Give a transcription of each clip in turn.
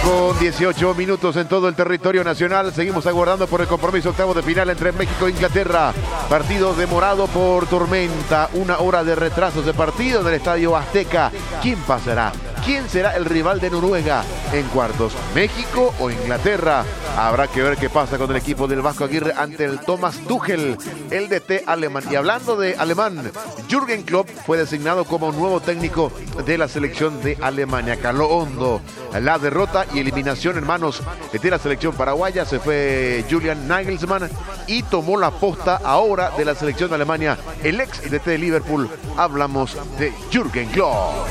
con 18 minutos en todo el territorio nacional. Seguimos aguardando por el compromiso octavo de final entre México e Inglaterra. Partido demorado por tormenta. 1 hora de retrasos de partido en el Estadio Azteca. ¿Quién pasará? ¿Quién será el rival de Noruega en cuartos? ¿México o Inglaterra? Habrá que ver qué pasa con el equipo del Vasco Aguirre ante el Thomas Tuchel, el DT alemán. Y hablando de alemán, Jürgen Klopp fue designado como nuevo técnico de la selección de Alemania. Caló hondo la derrota y eliminación en manos de la selección paraguaya. Se fue Julian Nagelsmann y tomó la posta ahora de la selección de Alemania el ex DT de Liverpool. Hablamos de Jürgen Klopp.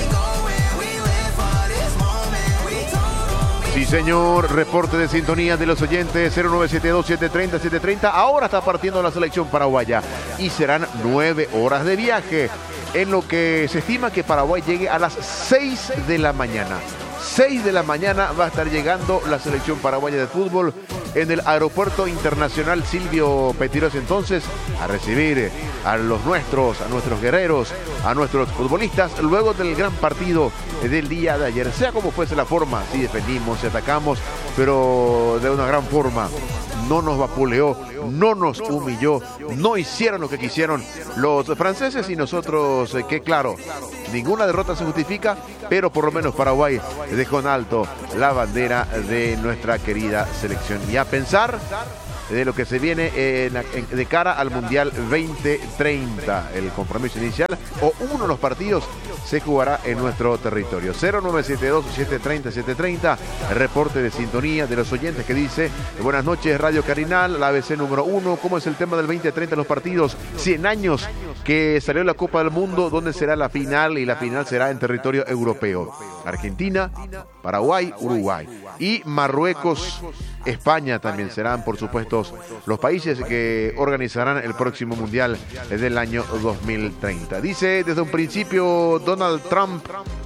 Sí, señor, reporte de sintonía de los oyentes 0972-730-730. Ahora está partiendo la selección paraguaya y serán 9 horas de viaje, en lo que se estima que Paraguay llegue a las 6 de la mañana. 6 de la mañana va a estar llegando la selección paraguaya de fútbol en el Aeropuerto Internacional Silvio Pettirossi, entonces a recibir a los nuestros, a nuestros guerreros, a nuestros futbolistas, luego del gran partido del día de ayer. Sea como fuese la forma, si defendimos, si atacamos, pero de una gran forma. No nos vapuleó, no nos humilló, no hicieron lo que quisieron los franceses y nosotros, que claro, ninguna derrota se justifica, pero por lo menos Paraguay dejó en alto la bandera de nuestra querida selección. Y a pensar de lo que se viene de cara al Mundial 2030. El compromiso inicial o uno de los partidos se jugará en nuestro territorio. 0972-730-730, el reporte de sintonía de los oyentes que dice: buenas noches, Radio Carinal, la ABC número 1, ¿cómo es el tema del 2030 en los partidos? 100 años que salió la Copa del Mundo, ¿dónde será la final? Y la final será en territorio europeo. Argentina, Paraguay, Uruguay y Marruecos, España también serán, por supuesto, los países que organizarán el próximo Mundial del año 2030. Dice: desde un principio Donald Trump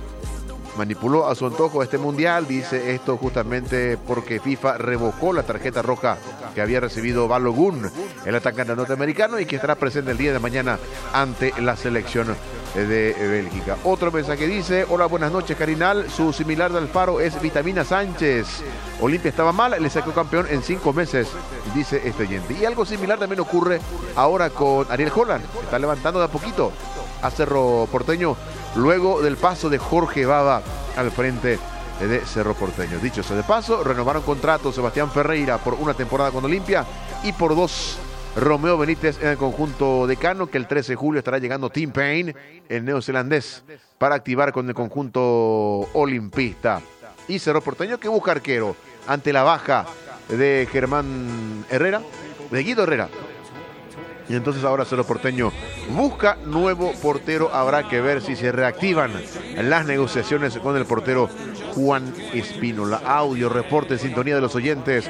manipuló a su antojo este Mundial. Dice esto justamente porque FIFA revocó la tarjeta roja que había recibido Balogun, el atacante norteamericano, y que estará presente el día de mañana ante la selección de Bélgica. Otro mensaje dice: hola, buenas noches, Carinal. Su similar de Alfaro es Vitamina Sánchez. Olimpia estaba mal, le sacó campeón en 5 meses, dice este oyente. Y algo similar también ocurre ahora con Ariel Holland, que está levantando de a poquito a Cerro Porteño luego del paso de Jorge Baba al frente de Cerro Porteño. Dicho sea de paso, renovaron contrato Sebastián Ferreira por 1 temporada con Olimpia y por 2 Romeo Benítez en el conjunto decano, que el 13 de julio estará llegando Tim Payne, el neozelandés, para activar con el conjunto olimpista. Y Cerro Porteño, que busca arquero ante la baja de Germán Herrera, de Guido Herrera. Y entonces ahora Cerro Porteño busca nuevo portero. Habrá que ver si se reactivan las negociaciones con el portero Juan Espínola. Audio, reporte, sintonía de los oyentes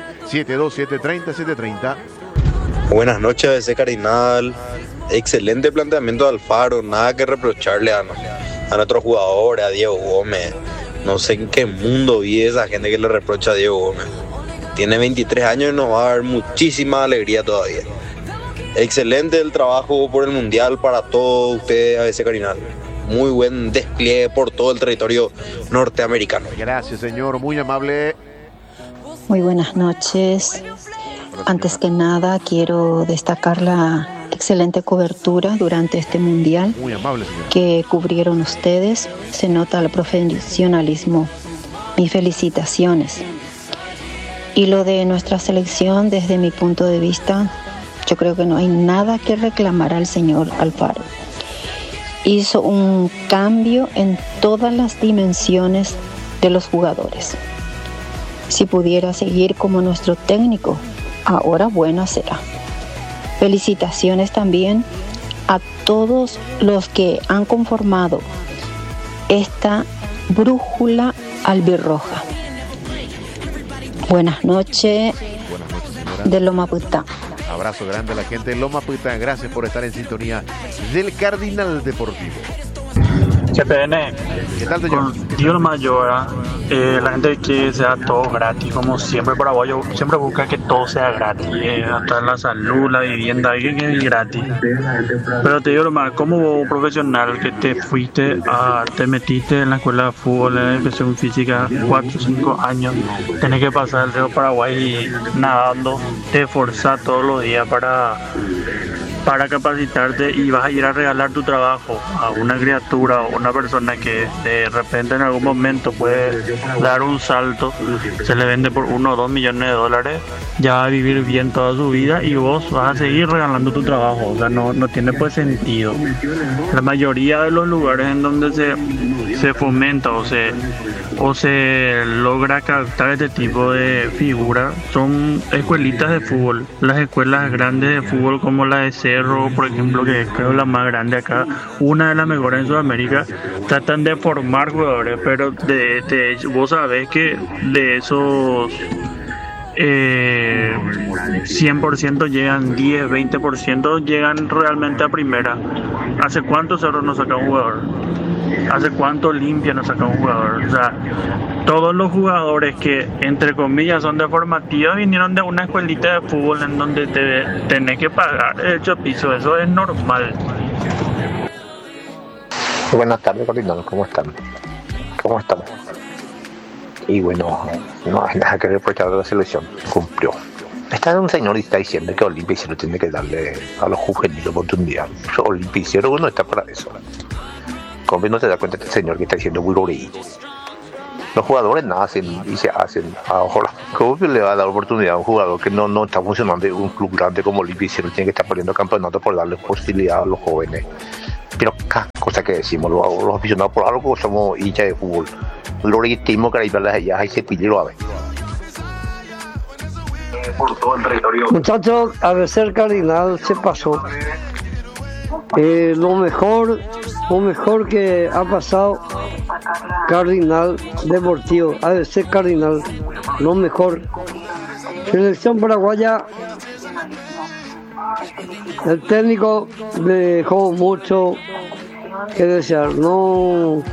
72730-730. Buenas noches, ABC Carinal. Excelente planteamiento de Alfaro. Nada que reprocharle a nuestros jugadores, a Diego Gómez. No sé en qué mundo vive esa gente que le reprocha a Diego Gómez. Tiene 23 años y nos va a dar muchísima alegría todavía. Excelente el trabajo por el Mundial para todos ustedes, ABC Carinal. Muy buen despliegue por todo el territorio norteamericano. Gracias, señor, muy amable. Muy buenas noches. Antes que nada, quiero destacar la excelente cobertura durante este Mundial. Muy amable, señor. Que cubrieron ustedes. Se nota el profesionalismo. Mis felicitaciones. Y lo de nuestra selección, desde mi punto de vista, yo creo que no hay nada que reclamar al señor Alfaro. Hizo un cambio en todas las dimensiones de los jugadores. Si pudiera seguir como nuestro técnico, ahora bueno será. Felicitaciones también a todos los que han conformado esta brújula albirroja. Buenas noches, señora. De Loma Putá. Abrazo grande a la gente de Loma Putá. Gracias por estar en sintonía del Cardinal Deportivo. TPN, ¿Qué tal, señor? Dios mayor, la gente que sea todo gratis, como siempre, paraguayo siempre busca que todo sea gratis, hasta la salud, la vivienda, que es gratis. Pero te digo lo más, como vos, profesional, que te metiste en la escuela de fútbol, en educación física, 4 o 5 años, tenés que pasar el río Paraguay nadando, te esforzás todos los días para capacitarte y vas a ir a regalar tu trabajo a una criatura o una persona que de repente en algún momento puede dar un salto, se le vende por 1 o 2 millones de dólares, ya va a vivir bien toda su vida y vos vas a seguir regalando tu trabajo. O sea, no tiene pues sentido. La mayoría de los lugares en donde se fomenta o se logra captar este tipo de figuras son escuelitas de fútbol. Las escuelas grandes de fútbol como la de Cerro, por ejemplo, que creo la más grande acá, una de las mejores en Sudamérica, tratan de formar jugadores, pero vos sabés que de esos 100% llegan 10, 20% llegan realmente a primera. ¿Hace cuánto Cerro no saca un jugador? ¿Hace cuánto Olimpia no saca un jugador? O sea, todos los jugadores que, entre comillas, son de formativa vinieron de una escuelita de fútbol en donde tenés que pagar el piso. Eso es normal. Buenas tardes, Cardinal. ¿Cómo están? ¿Cómo estamos? Y bueno, no hay nada que reprochar de la selección. Cumplió. Está un señor y está diciendo que Olimpia Hicieron tiene que darle a los juveniles oportunidad. Olimpia Hicieron no está para eso. Como no te das cuenta este señor que está diciendo Burori. Los jugadores nacen y se hacen. Ahora, ¿cómo le va a dar oportunidad a un jugador que no está funcionando en un club grande como Olimpia Hicieron? Tiene que estar perdiendo campeonato por darle posibilidad a los jóvenes. Pero cada cosa que decimos, los aficionados por algo somos hinchas de fútbol. Lo legítimo que hay para las ellas, hay se pide lo a ver. Muchachos, a veces el Cardinal se pasó. Lo mejor que ha pasado Cardinal Deportivo, a veces Cardinal, lo mejor. Selección paraguaya, el técnico dejó mucho que desear, no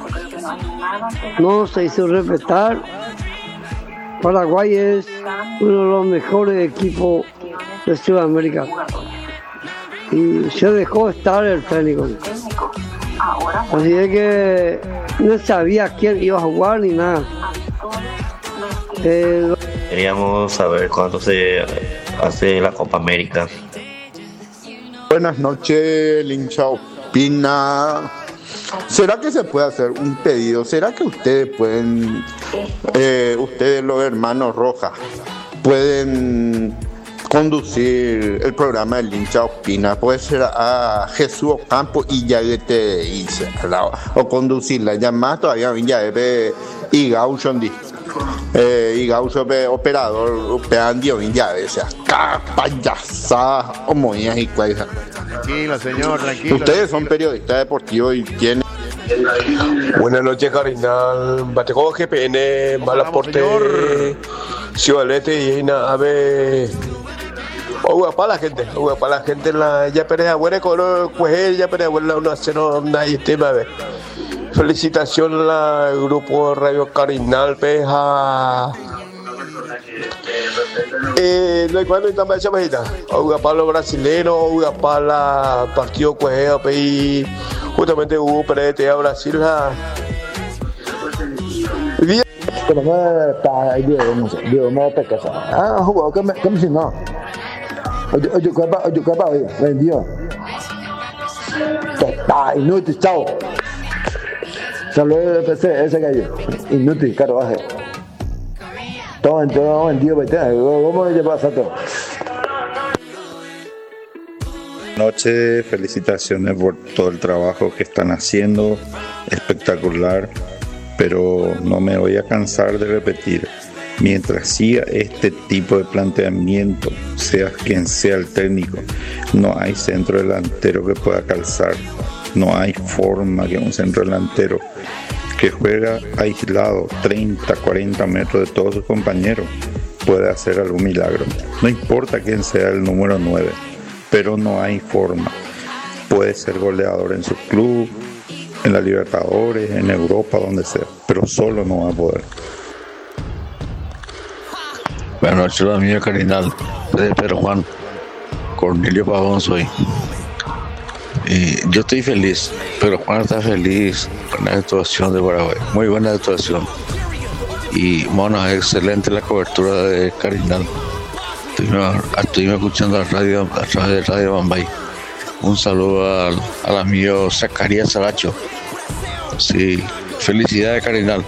se hizo respetar. Paraguay es uno de los mejores equipos de Sudamérica y se dejó estar el técnico, así es que no sabía quién iba a jugar ni nada. Queríamos saber cuándo se hace la Copa América. Buenas noches, Lincha Opina. ¿Será que se puede hacer un pedido? ¿Será que ustedes pueden, ustedes los hermanos Rojas, pueden conducir el programa de Lincha Opina? Puede ser a Jesús Ocampo y ya te dice, o conducir la llamada todavía ya de y Gaucho y Gaucho operador peandio ya de esa payasada o moñas y cosas. Tranquilo, señor, tranquilo. Ustedes son periodistas deportivos y tienen. Buenas noches, Cardinal. Bateco GPN, Malaporte, Ciudadete y Ave. Oiga, para la gente, ya pereza, buena color, pues ya pereza, buena una cero, nadie tema, a ver. Felicitaciones al grupo Radio Cardinal, peja. No hay cuando estamos esa mejita. Oiga, para los brasileños, oiga, para el partido Cuejeo, y justamente hubo PRT a Brasil. Pero no está ahí, Dios, no te casas. Jugó, ¿qué me si no? Yo capaz, vendió. Está inútil, chao. Saludos de PC, ese gallo. Inútil, caro, baje. Todo vendido, ¿cómo le pasa todo? Noche, felicitaciones por todo el trabajo que están haciendo, espectacular, pero no me voy a cansar de repetir, mientras siga este tipo de planteamiento, sea quien sea el técnico, no hay centro delantero que pueda calzar, no hay forma que un centro delantero que juega aislado 30, 40 metros de todos sus compañeros puede hacer algún milagro, no importa quién sea el número 9, pero no hay forma. Puede ser goleador en su club, en la Libertadores, en Europa, donde sea, pero solo no va a poder. Buenas noches, amigo Carinal, de Pedro Juan, Cornelio Pavón soy. Y yo estoy feliz, pero Juan está feliz con la actuación de Paraguay, muy buena actuación. Y bueno, excelente la cobertura de Carinal. Estuvimos escuchando a través de Radio Bambay. Un saludo al amigo Zacarías Saracho. Sí, felicidades Carinal.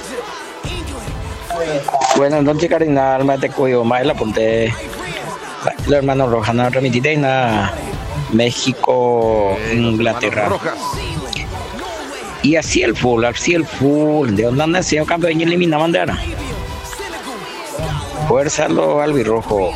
Buenas noches Carinal, me te cuido, más la ponte. El hermano Rojas, no remitite nada. México, Inglaterra. Y así el full. ¿De dónde han sido campeón y eliminado bandera? Fuerza lo albirrojo.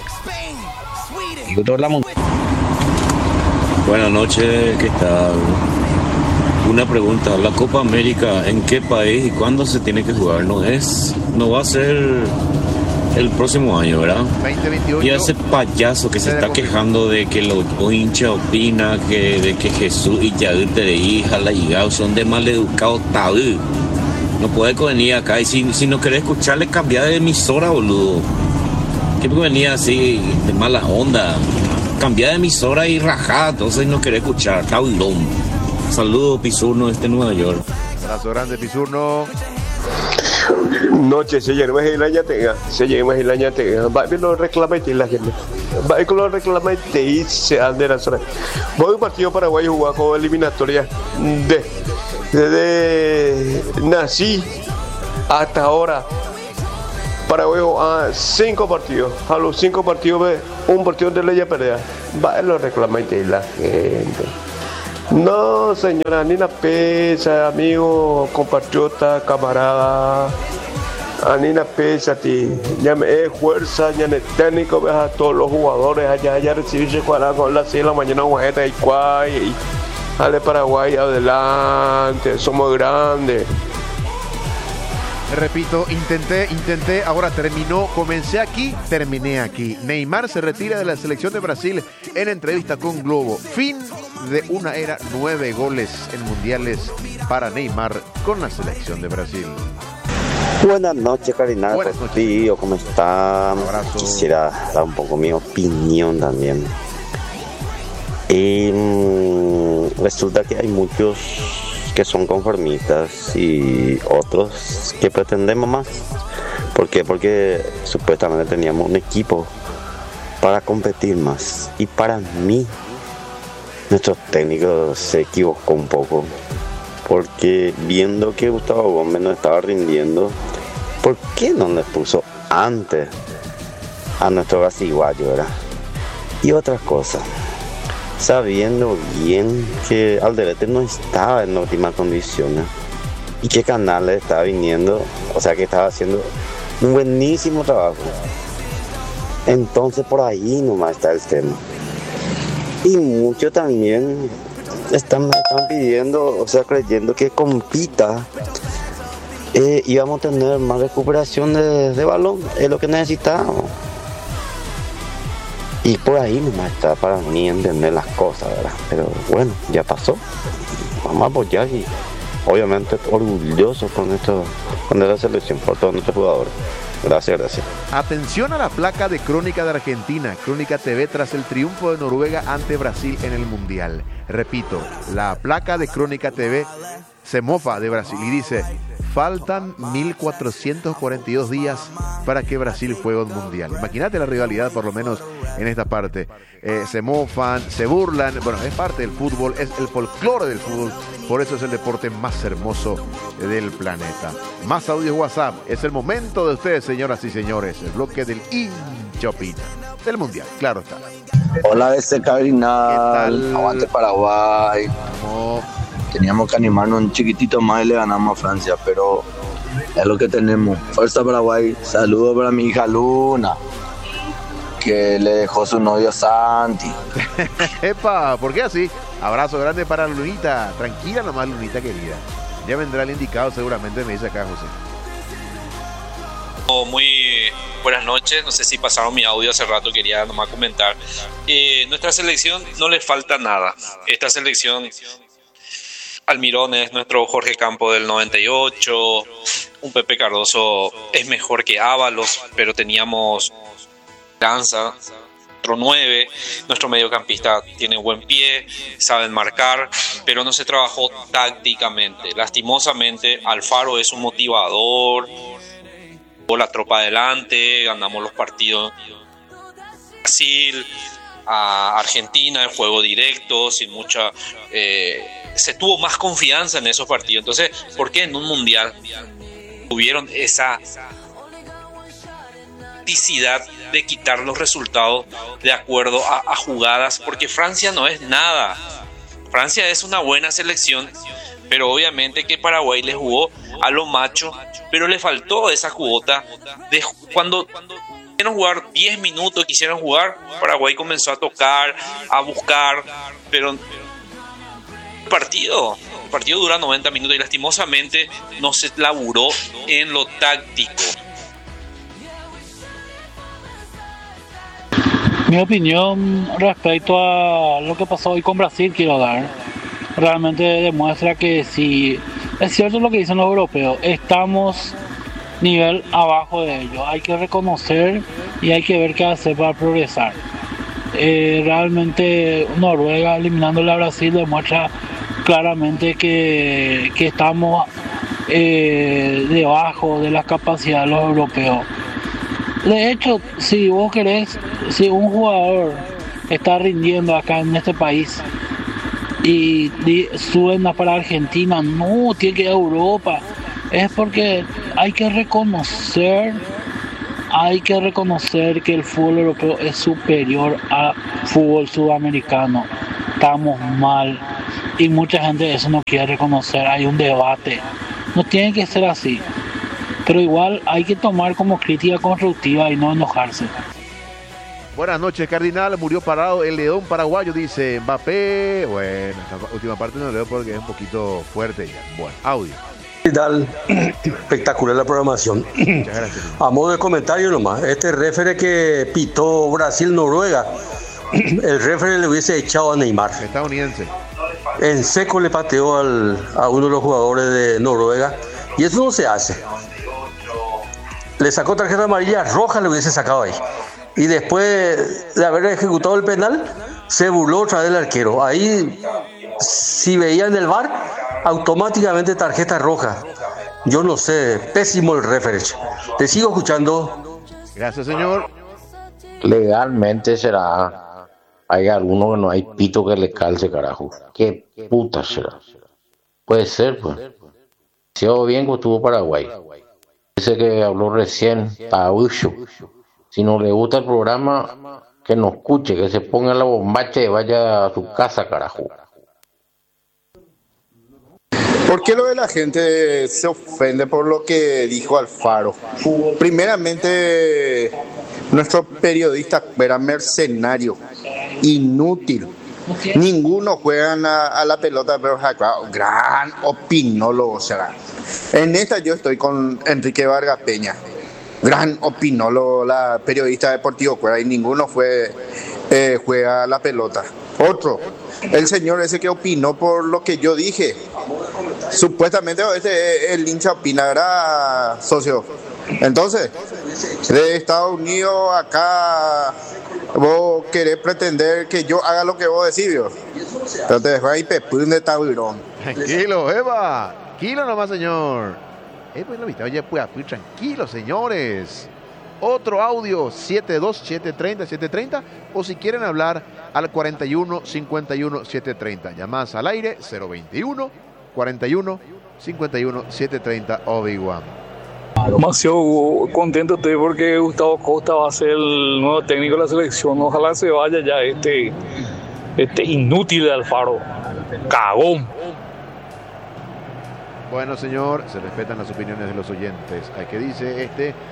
Buenas noches, ¿qué tal? Una pregunta, la Copa América, ¿en qué país y cuándo se tiene que jugar? No va a ser el próximo año, ¿verdad? 2028. Y ese payaso que se está quejando de que los hinchas opinan de que Jesús y Yair hija la llegada son de maleducados tabú. No puede venir acá y si no querés escucharle, cambiar de emisora, boludo. ¿Qué puede venir así de mala onda? Cambiar de emisora y rajada, entonces no querés escuchar, tablón. Saludos, Pisurno, desde Nueva York. Abrazo grande, Pisurno. Noche, se llenó el año tega. Va a lo reclamete la gente. Va a lo reclamete y se ande la zona. Voy a un partido paraguayo jugar con eliminatoria desde nací hasta ahora. Paraguayo a 5 partidos. A los 5 partidos un partido de ley pelea. Va a lo reclamete la gente. No, señora, ni la pesa, amigo, compatriota, camarada. Anina pesa ti, ya me fuerza, ya me técnico, ves a todos los jugadores allá recibirse con las 6 de la mañana, guajeta y cuay, dale Paraguay adelante, somos grandes. Repito, intenté, ahora comencé aquí, terminé aquí. Neymar se retira de la selección de Brasil en entrevista con Globo. Fin de una era, 9 goles en mundiales para Neymar con la selección de Brasil. Buenas noches, Carinal. Buenas noches. Tío, ¿cómo están? Un abrazo. Quisiera dar un poco mi opinión también. Resulta que hay muchos que son conformistas y otros que pretendemos más. ¿Por qué? Porque supuestamente teníamos un equipo para competir más. Y para mí, nuestro técnico se equivocó un poco. Porque viendo que Gustavo Gómez no estaba rindiendo, ¿por qué no le puso antes a nuestro brasiguayo, verdad? Y otra cosa, sabiendo bien que Alderete no estaba en óptimas condiciones y que Canales estaba viniendo, o sea que estaba haciendo un buenísimo trabajo. Entonces por ahí nomás está el tema. Y mucho también están pidiendo, o sea, creyendo que compita íbamos a tener más recuperación de balón, es lo que necesitábamos. Y por ahí nomás está para mí entender las cosas, ¿verdad? Pero bueno, ya pasó. Vamos a apoyar y obviamente orgullosos con la selección, por todos nuestros jugadores. Gracias. Atención a la placa de Crónica de Argentina, Crónica TV tras el triunfo de Noruega ante Brasil en el Mundial. Repito, la placa de Crónica TV se mofa de Brasil y dice: faltan 1442 días para que Brasil juegue un Mundial. Imagínate la rivalidad, por lo menos en esta parte. Se mofan, se burlan. Bueno, es parte del fútbol, es el folclore del fútbol. Por eso es el deporte más hermoso del planeta. Más audio WhatsApp. Es el momento de ustedes, señoras y señores. El bloque del hincha opina del Mundial. Claro está. Hola, Carinal. Aguante Paraguay. Vamos. Teníamos que animarnos un chiquitito más y le ganamos a Francia, pero es lo que tenemos. Fuerza Paraguay. Saludos para mi hija Luna, que le dejó su novio Santi. Epa, ¿por qué así? Abrazo grande para Lunita. Tranquila nomás, Lunita querida. Ya vendrá el indicado seguramente, me dice acá José. Muy buenas noches, no sé si pasaron mi audio hace rato, quería nomás comentar. Nuestra selección no le falta nada. Esta selección Almirón es nuestro Jorge Campo del 98. Un Pepe Cardoso es mejor que Ábalos, pero teníamos Lanza, otro 9. Nuestro mediocampista tiene buen pie, saben marcar, pero no se trabajó tácticamente. Lastimosamente, Alfaro es un motivador. Con la tropa adelante, ganamos los partidos. Brasil, a Argentina, el juego directo, sin mucha... se tuvo más confianza en esos partidos. Entonces, ¿por qué en un mundial tuvieron esa practicidad de quitar los resultados de acuerdo a jugadas? Porque Francia no es nada. Francia es una buena selección, pero obviamente que Paraguay le jugó a lo macho, pero le faltó esa cuota de cuando quisieron jugar 10 minutos, quisieron jugar, Paraguay comenzó a tocar, a buscar, pero el partido dura 90 minutos y lastimosamente no se laburó en lo táctico. Mi opinión respecto a lo que pasó hoy con Brasil quiero dar. Realmente demuestra que si es cierto lo que dicen los europeos, estamos nivel abajo de ellos. Hay que reconocer y hay que ver qué hacer para progresar. Realmente Noruega eliminándole a Brasil demuestra claramente que estamos debajo de las capacidades de los europeos. De hecho, si vos querés, si un jugador está rindiendo acá en este país y suben para Argentina, no, tiene que ir a Europa, es porque hay que reconocer que el fútbol europeo es superior al fútbol sudamericano. Estamos mal y mucha gente eso no quiere reconocer. Hay un debate, no tiene que ser así, pero igual hay que tomar como crítica constructiva y no enojarse. Buenas noches, Cardinal. Murió parado el león paraguayo, dice Mbappé. Bueno, esta última parte no leo porque es un poquito fuerte ya. Bueno, audio. ¿Qué tal? Espectacular la programación. Muchas gracias. A modo de comentario nomás, este referee que pitó Brasil-Noruega, el referee le hubiese echado a Neymar. Estadounidense. En seco le pateó a uno de los jugadores de Noruega y eso no se hace. Le sacó tarjeta amarilla, roja le hubiese sacado ahí. Y después de haber ejecutado el penal, se burló otra vez del arquero. Ahí, si veían el VAR, automáticamente tarjeta roja. Yo no sé, pésimo el referee. Te sigo escuchando. Gracias, señor. Legalmente será. Hay alguno que no hay pito que le calce, carajo. ¿Qué puta será? Puede ser, pues. Se oye bien que estuvo Paraguay. Ese que habló recién, Taucho. Si no le gusta el programa, que no escuche, que se ponga la bombacha y vaya a su casa, carajo. ¿Por qué lo de la gente se ofende por lo que dijo Alfaro? Primeramente, nuestro periodista era mercenario, inútil. Ninguno juega a la pelota, pero gran opinólogo será. En esta yo estoy con Enrique Vargas Peña. Gran opinólogo, la periodista deportivo Cuera, y ninguno juega la pelota. Otro, el señor ese que opinó por lo que yo dije. Supuestamente el hincha opina, ¿verdad, socio? Entonces, de Estados Unidos acá, vos querés pretender que yo haga lo que vos decís, ¿vio? Pero te dejo ahí pepún de tabirón. Tranquilo, Eva. Tranquilo nomás, señor. Pues lo viste, oye, pues, tranquilo, señores. Otro audio, 72-730-730, o si quieren hablar al 41-51-730. Llamadas al aire, 021-41-51-730, Obi-Wan. Demasiado contento estoy porque Gustavo Costa va a ser el nuevo técnico de la selección. Ojalá se vaya ya este inútil de Alfaro. Cagón. Bueno, señor, se respetan las opiniones de los oyentes. ¿Qué dice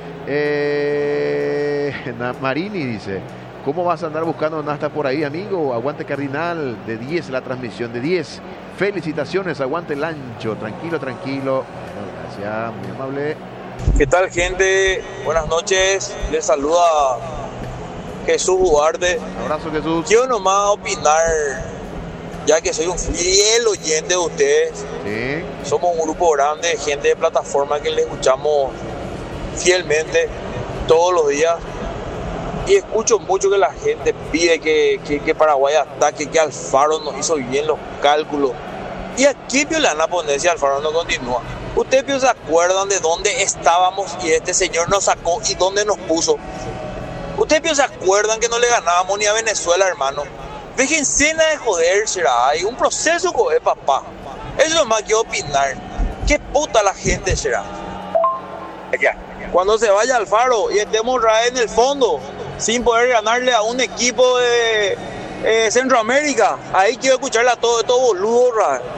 Marini? Dice, ¿cómo vas a andar buscando Nasta por ahí, amigo? Aguante Cardinal, de 10 la transmisión, de 10. Felicitaciones, aguante el ancho. Tranquilo. Bueno, gracias, muy amable. ¿Qué tal, gente? Buenas noches. Les saluda Jesús Ugarte. Un abrazo, Jesús. Quiero nomás opinar ya que soy un fiel oyente de ustedes. Somos un grupo grande de gente de plataforma que le escuchamos fielmente todos los días. Y escucho mucho que la gente pide que Paraguay ataque, que Alfaro no hizo bien los cálculos. ¿Y a qué le van a poner si Alfaro no continúa? ¿Ustedes se acuerdan de dónde estábamos y este señor nos sacó y dónde nos puso? ¿Ustedes se acuerdan que no le ganábamos ni a Venezuela, hermano? Déjense de joder, será. Hay un proceso, papá. Eso es lo más que opinar. ¿Qué puta la gente será? Cuando se vaya Alfaro y estemos en el fondo, sin poder ganarle a un equipo de Centroamérica, ahí quiero escucharle a todo boludo,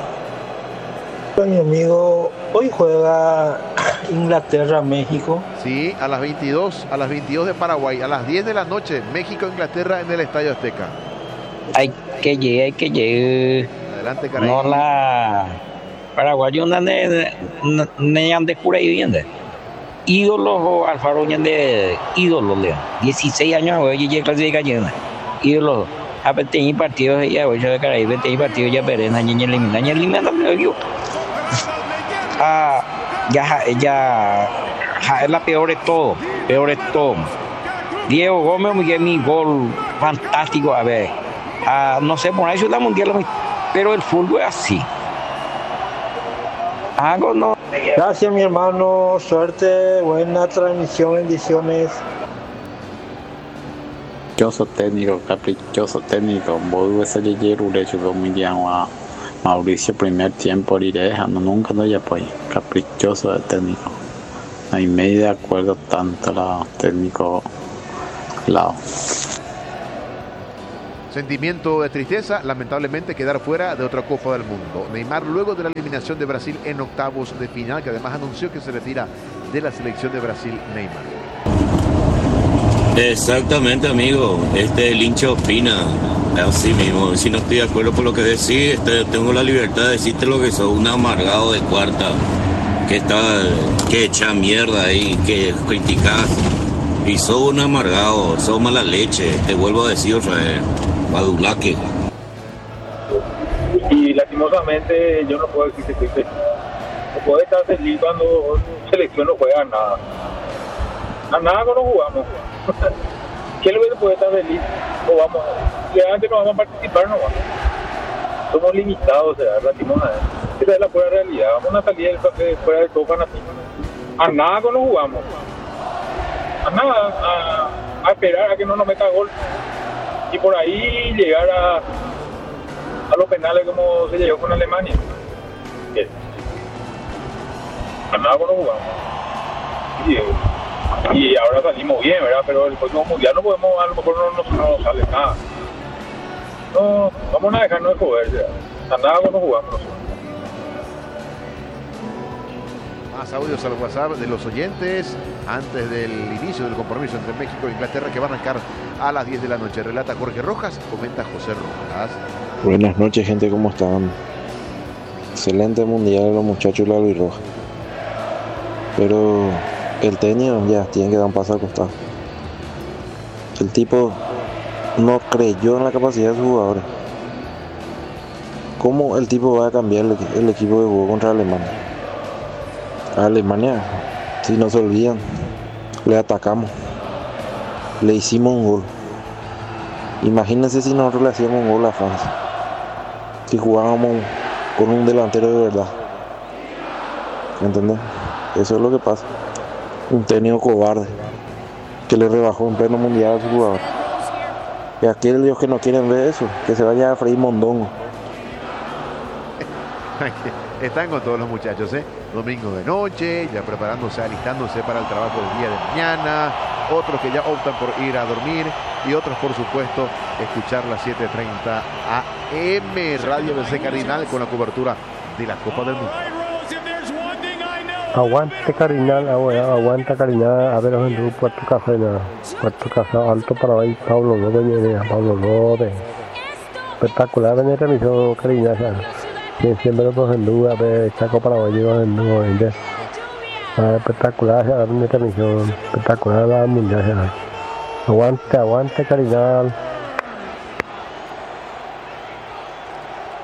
Mi amigo, hoy juega Inglaterra-México. Sí, a las 22 de Paraguay, a las 10 de la noche, México-Inglaterra en el Estadio Azteca. Hay que llegar. Adelante, caray. No la paraguayo no de cura y vivienda. Ídolos Alfaro de ídolos, León. 16 años hoy ya clasificación. Ídolos. A tener partidos ya hoy de Caraíbe, tener partidos ya perena, ya elimina yo. Ya es la peor de todo. Diego Gómez me dio mi gol fantástico, a ver. No sé, por eso la mundial, pero el fútbol es así. Algo no. Gracias, mi hermano. Suerte, buena transmisión, bendiciones. Caprichoso técnico. Voy a ser ayer Urecho Dominiano a Mauricio primer tiempo y dejando nunca no ya pues. Caprichoso de técnico. No hay medio de acuerdo tanto la técnico lado. Sentimiento de tristeza, lamentablemente quedar fuera de otra Copa del Mundo. Neymar luego de la eliminación de Brasil en octavos de final, que además anunció que se retira de la selección de Brasil, Neymar. Exactamente, amigo. El hincha opina así mismo. Si no estoy de acuerdo con lo que decís, tengo la libertad de decirte lo que sos, un amargado de cuarta, que echa mierda ahí, que criticás. Y sos un amargado, sos mala leche. Te vuelvo a decir otra vez. Badulaque. Y lastimosamente yo no puedo decir que estoy feliz. No puedo estar feliz cuando selección no juega nada. A nada no jugamos. ¿Qué es lo que puede estar feliz? No vamos, antes no vamos a participar, no vamos. Somos limitados, lastimosamente. Esa es la pura realidad. Vamos a salir fuera de todo fanatismo. A nada no jugamos. A nada, a esperar a que no nos meta gol. Y por ahí llegar a los penales como se llegó con Alemania. A nada no jugamos. Y ahora salimos bien, ¿verdad? Pero el próximo mundial no podemos, a lo mejor no sale nada. No, vamos a dejarnos de joder, ya. A nada no jugamos. Más audios al WhatsApp de los oyentes antes del inicio del compromiso entre México e Inglaterra, que va a arrancar a las 10 de la noche. Relata Jorge Rojas, comenta José Rojas. Buenas noches, gente, ¿cómo están? Excelente mundial los muchachos de la Albirroja. Pero el técnico ya tiene que dar un paso al costado. El tipo no creyó en la capacidad de sus jugadores. ¿Cómo el tipo va a cambiar el equipo que jugó contra Alemania? A Alemania, si no se olvidan, le atacamos, le hicimos un gol. Imagínense si nosotros le hacíamos un gol a Francia, si jugábamos con un delantero de verdad. ¿Entendés? Eso es lo que pasa. Un técnico cobarde que le rebajó en pleno mundial a su jugador. Y aquellos que no quieren ver eso, que se vayan a freír mondongo. Están con todos los muchachos, domingo de noche, ya preparándose, alistándose para el trabajo del día de mañana. Otros que ya optan por ir a dormir y otros, por supuesto, escuchar las 7:30 AM Radio BC Cardinal con la cobertura de la Copa del Mundo. Aguante Cardinal, aguanta Cardinal, a ver en el Puerto Café, Puerto Café Alto Paraguay, Pablo López. Espectacular en esta emisión Cardinal, que siempre los en duda, a ver, Chaco Paraguay en duda, espectacular en esta emisión, espectacular la mundial. Aguante Cardinal.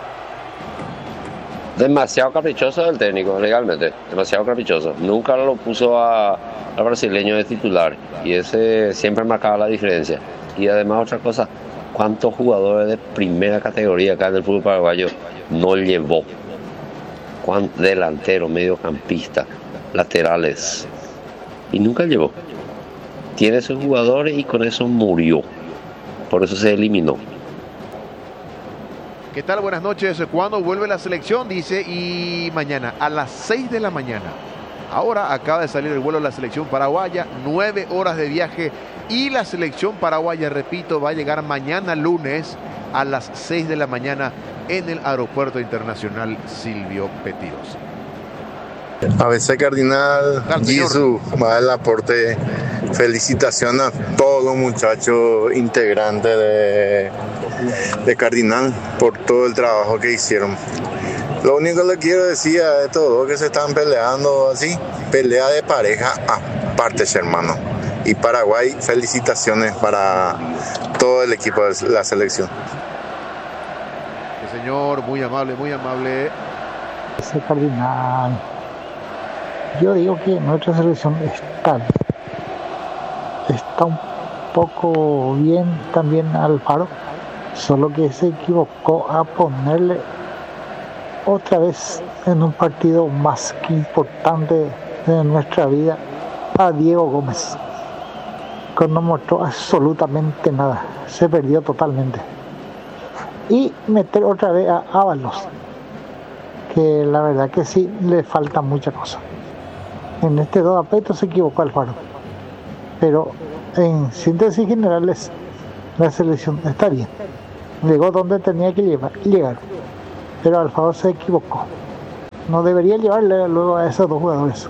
Demasiado caprichoso el técnico, legalmente, demasiado caprichoso. Nunca lo puso al brasileño de titular y ese siempre marcaba la diferencia. Y además otra cosa, ¿cuántos jugadores de primera categoría acá en el fútbol paraguayo no llevó? Delanteros, mediocampistas, laterales, y nunca llevó. Tiene sus jugadores y con eso murió. Por eso se eliminó. ¿Qué tal? Buenas noches. ¿Cuándo vuelve la selección? Dice, y mañana a las 6 de la mañana. Ahora acaba de salir el vuelo de la selección paraguaya, 9 horas de viaje, y la selección paraguaya, repito, va a llegar mañana lunes a las 6 de la mañana en el Aeropuerto Internacional Silvio Petiros. ABC Cardinal, Jesús, va el aporte. Felicitación a todos los muchachos integrantes de Cardinal por todo el trabajo que hicieron. Lo único que le quiero decir a estos dos que se están peleando así, pelea de pareja aparte, hermano. Y Paraguay, felicitaciones para todo el equipo de la selección. Sí, señor, muy amable, muy amable. Ese Cardinal, yo digo que nuestra selección está un poco bien también Alfaro, solo que se equivocó a ponerle otra vez en un partido más que importante de nuestra vida a Diego Gómez, que no mostró absolutamente nada, se perdió totalmente, y meter otra vez a Ábalos, que la verdad que sí le falta mucha cosa. En este 2 aspectos se equivocó Alfaro, pero en síntesis generales la selección está bien, llegó donde tenía que llegar, pero Alfaro se equivocó, no debería llevarle luego a esos dos jugadores.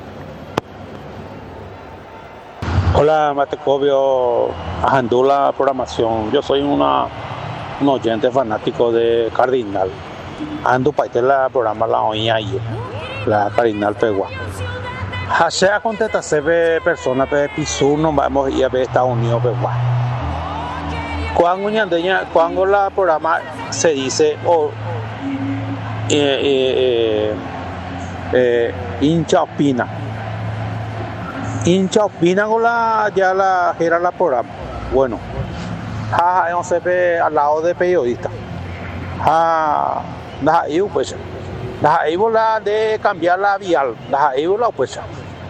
Hola Matecobio, ajandú la programación, yo soy un oyente fanático de Cardinal, ando para la programa la oía ayer, la Cardinal Pegua. Hasea contesta se ve personas pe pisu no vamos a ir a ver Estados Unidos Pegua. Cuando la programa se dice hincha opina con ya la era la programa. Bueno, no se ve al lado de periodista. Pues ahí vola de cambiar la vial, ahí vola pues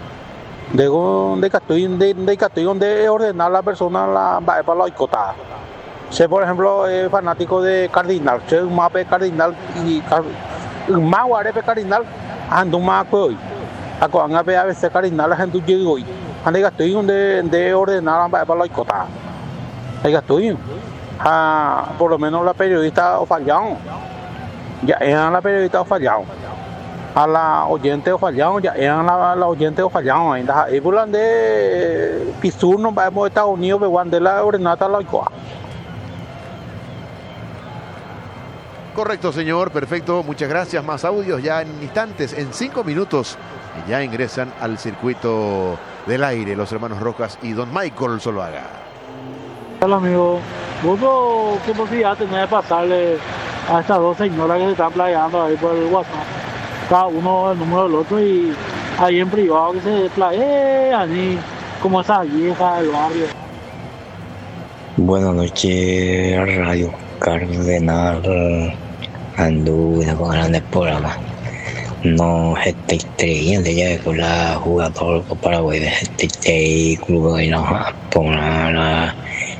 de que donde ordenar la persona la va para la icotada. Sé por ejemplo fanático de Cardinal, sé un mapa de Cardinal y un maguare de Cardinal ando más hoy. A veces Cardinal la gente llega hoy. Ande que estoy donde ordenar la va para la icotada. Ahí estoy. Por lo menos la periodista fallaron. Ya eran la periodista fallado, a la oyente fallado, ya eran la oyente fallado, ainda ahí volan de pisur no vamos a Estados Unidos, pero cuando la ordenata la icoa. Correcto, señor, perfecto, muchas gracias. Más audios ya en instantes, en 5 minutos, ya ingresan al circuito del aire los hermanos Rojas y don Michael Zuluaga. Hola amigo, ¿vos qué posibilidad tenés de pasarle a estas dos señoras que se están playando ahí por el WhatsApp? Cada uno el número del otro y ahí en privado que se playean como esas viejas del barrio. Buenas noches, Radio Cardenal. Anduve con grandes programas. No estoy creyendo ya con la jugador Paraguay de este club de la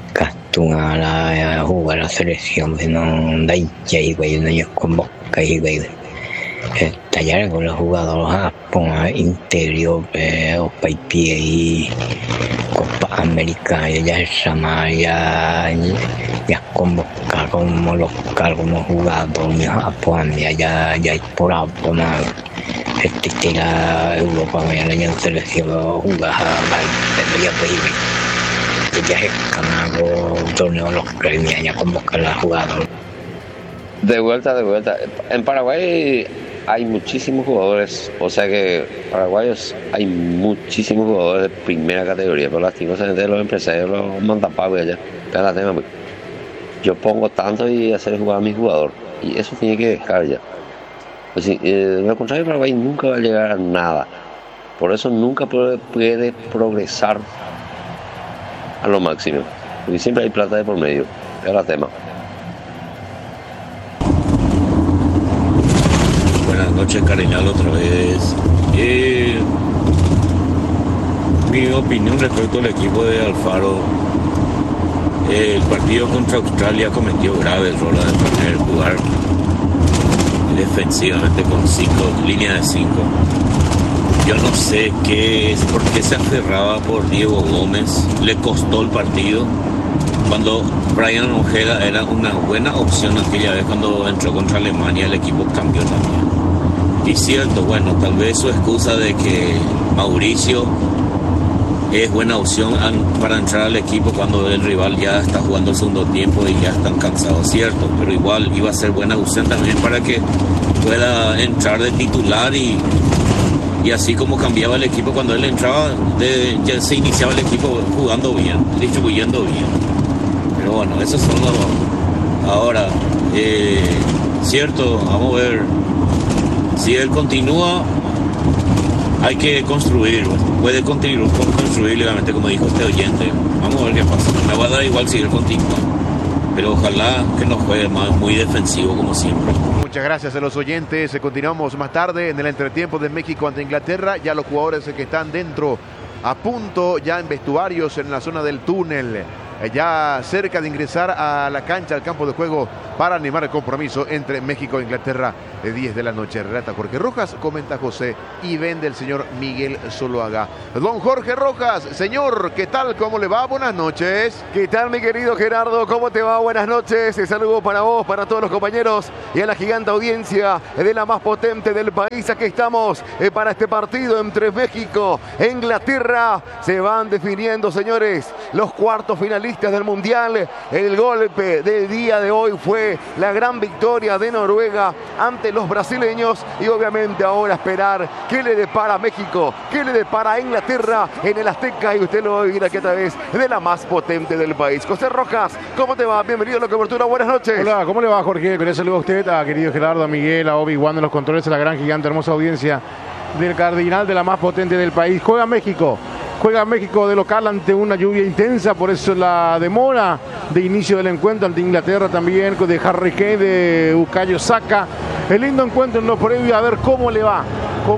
a jugar la selección de no da y güey no yo convoca y güey tallar con los jugadores interior o pie y Copa América ya llama ya convocar como local como jugador mi Japón ya por abonar tira Europa mañana en selección jugar ya ya es ganado torneo los premios ya convocar a jugadores. De vuelta. En Paraguay hay muchísimos jugadores, o sea que paraguayos hay muchísimos jugadores de primera categoría, pero lastimosamente los empresarios los mandan pago allá. Yo pongo tanto y hacer jugar a mi jugador, y eso tiene que dejar ya. Pues sí, lo contrario, Paraguay nunca va a llegar a nada. Por eso nunca puede progresar a lo máximo. Porque siempre hay plata de por medio. Es el tema. Buenas noches, Cardinal, otra vez. Mi opinión respecto al equipo de Alfaro, el partido contra Australia cometió grave error de jugar defensivamente con 5, línea de 5. Yo no sé qué es, por qué se aferraba por Diego Gómez, le costó el partido, cuando Brian Ojeda era una buena opción aquella vez cuando entró contra Alemania, el equipo cambió también. Y cierto, bueno, tal vez su excusa de que Mauricio es buena opción para entrar al equipo cuando el rival ya está jugando el segundo tiempo y ya están cansados, cierto, pero igual iba a ser buena opción también para que pueda entrar de titular y así como cambiaba el equipo cuando él entraba, ya se iniciaba el equipo jugando bien, distribuyendo bien. Pero bueno, esos son los... Ahora, cierto, vamos a ver, si él continúa, hay que construir, puede construir legalmente, como dijo este oyente. Vamos a ver qué pasa. Me va a dar igual si él continúa, pero ojalá que no juegue más, muy defensivo como siempre. Muchas gracias a los oyentes. Continuamos más tarde en el entretiempo de México ante Inglaterra. Ya los jugadores que están dentro, a punto, ya en vestuarios en la zona del túnel, ya cerca de ingresar a la cancha, al campo de juego, para animar el compromiso entre México e Inglaterra de 10 de la noche. Relata Jorge Rojas, comenta José y vende el señor Miguel Zuluaga. Don Jorge Rojas, señor, ¿qué tal? ¿Cómo le va? Buenas noches. ¿Qué tal, mi querido Gerardo? ¿Cómo te va? Buenas noches. Saludo para vos, para todos los compañeros y a la gigante audiencia de la más potente del país. Aquí estamos para este partido entre México e Inglaterra. Se van definiendo, señores, los cuartos finalistas del Mundial. El golpe del día de hoy fue la gran victoria de Noruega ante los brasileños y obviamente ahora esperar qué le depara a México, qué le depara a Inglaterra en el Azteca, y usted lo va a vivir aquí a través de la más potente del país. José Rojas, ¿cómo te va? Bienvenido a la cobertura, buenas noches. Hola, ¿cómo le va, Jorge? Quería saludar a usted, a querido Gerardo, a Miguel, a Obi-Wan de los controles, a la gran gigante hermosa audiencia del Cardinal de la más potente del país. Juega México de local ante una lluvia intensa, por eso la demora de inicio del encuentro ante Inglaterra también, de Harry Kane, de Bukayo Saka. El lindo encuentro en lo previo, a ver cómo le va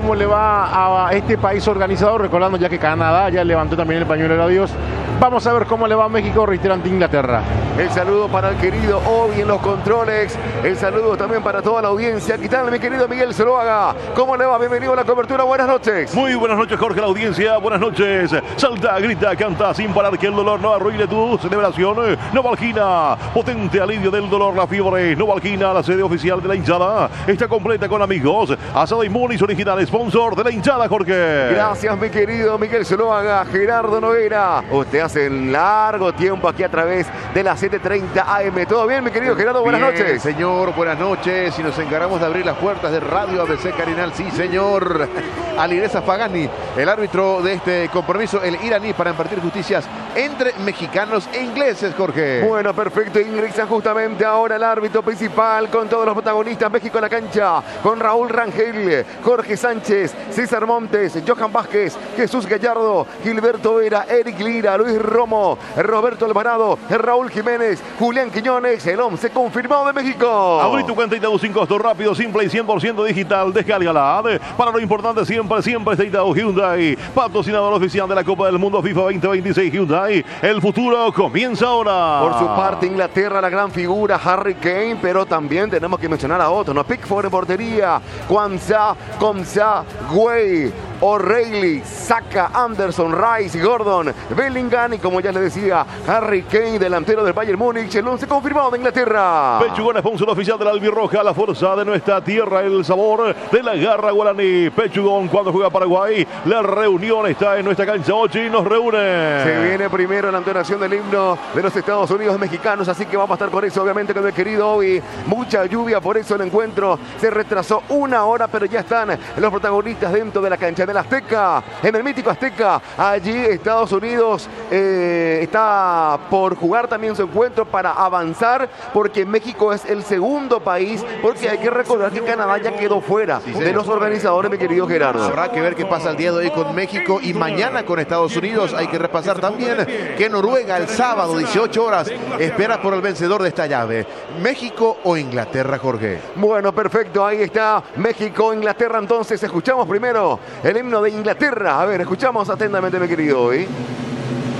a este país organizador, recordando ya que Canadá ya levantó también el pañuelo de adiós. Vamos a ver cómo le va a México, reitero, ante Inglaterra. El saludo para el querido Obi en los controles. El saludo también para toda la audiencia. ¿Qué tal, mi querido Miguel Zuluaga? ¿Cómo le va? Bienvenido a la cobertura. Buenas noches. Muy buenas noches, Jorge, la audiencia. Buenas noches. Salta, grita, canta sin parar, que el dolor no arruine tu celebración. Novalgina, potente alivio del dolor, la fiebre. Novalgina, la sede oficial de la hinchada, está completa con amigos. Asada y Munis, original sponsor de la hinchada, Jorge. Gracias, mi querido Miguel Zuluaga. Gerardo Noguera, usted hace largo tiempo aquí a través de las 7:30 AM. ¿Todo bien, mi querido Gerardo? Buenas noches. Señor, buenas noches. Y nos encargamos de abrir las puertas de Radio ABC Cardinal. Sí, señor. Alireza Fagani, el árbitro de este compromiso, el iraní, para impartir justicias entre mexicanos e ingleses, Jorge. Bueno, perfecto. Ingresa justamente ahora el árbitro principal con todos los protagonistas. México en la cancha con Raúl Rangel, Jorge Sánchez, César Montes, Johan Vázquez, Jesús Gallardo, Gilberto Vera, Eric Lira, Luis Romo, Roberto Alvarado, Raúl Jiménez, Julián Quiñones. El 11 confirmado de México. Abrí tu cuenta Itaú sin costo, rápido, simple y 100% digital. Descárgala. Para lo importante siempre está Itaú Hyundai, patrocinador oficial de la Copa del Mundo FIFA 2026. Hyundai, el futuro comienza ahora. Por su parte, Inglaterra, la gran figura Harry Kane, pero también tenemos que mencionar a otro, ¿no? Pickford en portería, Kwanzaa, Komsa, Güey, O'Reilly, Saka, Anderson, Rice, Gordon, Bellingham y, como ya les decía, Harry Kane, delantero del Bayern Múnich. El 11 confirmado de Inglaterra. Pechugón, sponsor oficial de la albirroja, la fuerza de nuestra tierra, el sabor de la garra guaraní. Pechugón, cuando juega Paraguay, la reunión está en nuestra cancha 8 y nos reúne. Se viene primero la entonación del himno de los Estados Unidos mexicanos, así que vamos a estar con eso, obviamente, con el querido Obi. Mucha lluvia, por eso el encuentro se retrasó 1 hora, pero ya están los protagonistas dentro de la cancha. el Azteca, en el mítico Azteca. Allí Estados Unidos está por jugar también su encuentro para avanzar, porque México es el segundo país, porque hay que recordar que Canadá ya quedó fuera de los organizadores, mi querido Gerardo. Habrá que ver qué pasa el día de hoy con México y mañana con Estados Unidos. Hay que repasar también que Noruega el sábado, 18 horas, espera por el vencedor de esta llave. ¿México o Inglaterra, Jorge? Bueno, perfecto, ahí está México, Inglaterra. Entonces escuchamos primero el himno de Inglaterra. A ver, escuchamos atentamente, mi querido hoy.